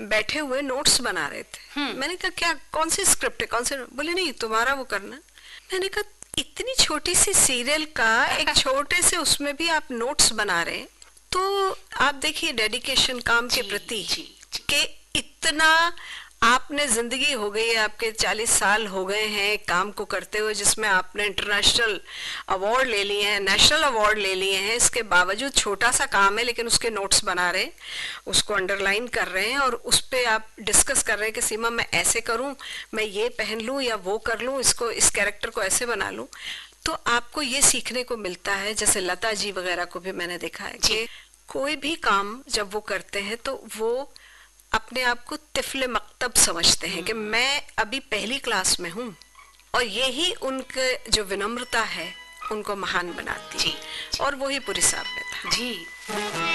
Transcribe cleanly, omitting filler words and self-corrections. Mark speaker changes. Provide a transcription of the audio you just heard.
Speaker 1: बैठे हुए नोट्स बना रहे थे। मैंने कहा क्या, कौन सी स्क्रिप्ट है, कौन से? बोले नहीं, तुम्हारा वो करना। मैंने कहा इतनी छोटी सी सीरियल का एक छोटे से उसमें भी आप नोट्स बना रहे हैं, तो आप देखिए डेडिकेशन काम के प्रति कि इतना आपने, जिंदगी हो गई है आपके, 40 साल हो गए हैं काम को करते हुए, जिसमें आपने इंटरनेशनल अवार्ड ले लिए हैं, नेशनल अवार्ड ले लिए हैं। इसके बावजूद छोटा सा काम है लेकिन उसके नोट्स बना रहे हैं, उसको अंडरलाइन कर रहे हैं और उस पर आप डिस्कस कर रहे हैं कि सीमा मैं ऐसे करूं, मैं ये पहन लूं या वो कर लूं, इसको, इस कैरेक्टर को ऐसे बना लूं। तो आपको ये सीखने को मिलता है। जैसे लता जी वगैरह को भी मैंने देखा है कि कोई भी काम जब वो करते हैं तो वो अपने आप को तिफले मकतब समझते हैं कि मैं अभी पहली क्लास में हूँ, और यही उनके जो विनम्रता है उनको महान बनाती है। और वही पुरी साहब में था।
Speaker 2: जी।